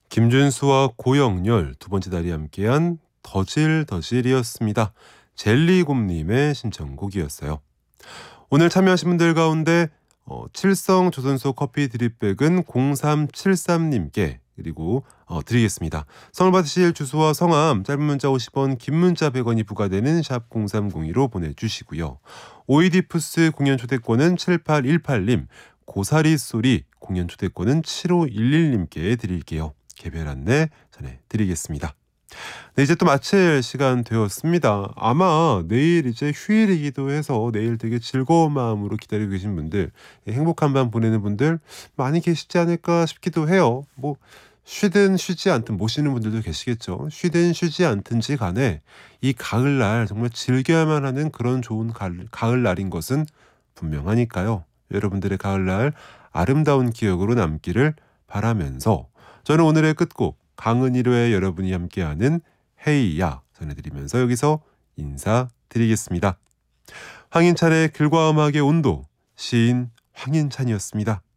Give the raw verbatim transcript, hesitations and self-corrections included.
김준수와 고영렬 두 번째 달이 함께한 더질더질이었습니다. 젤리곰님의 신청곡이었어요. 오늘 참여하신 분들 가운데 어, 칠성 조선소 커피 드립백은 공삼칠삼님께 그리고 어, 드리겠습니다. 선물 받으실 주소와 성함, 짧은 문자 오십 원, 긴 문자 백 원이 부과되는 샵 공삼공이로 보내주시고요. 오이디푸스 공연 초대권은 칠팔일팔님, 고사리 소리 공연 초대권은 칠오일일님께 드릴게요. 개별 안내 전해드리겠습니다. 네, 이제 또 마칠 시간 되었습니다. 아마 내일 이제 휴일이기도 해서 내일 되게 즐거운 마음으로 기다리고 계신 분들, 행복한 밤 보내는 분들 많이 계시지 않을까 싶기도 해요. 뭐 쉬든 쉬지 않든 못 쉬는 분들도 계시겠죠. 쉬든 쉬지 않든지 간에 이 가을날 정말 즐겨야만 하는 그런 좋은 가을, 가을날인 것은 분명하니까요. 여러분들의 가을날 아름다운 기억으로 남기를 바라면서 저는 오늘의 끝곡 강은희로의 여러분이 함께하는 헤이야 전해드리면서 여기서 인사드리겠습니다. 황인찬의 글과 음악의 온도, 시인 황인찬이었습니다.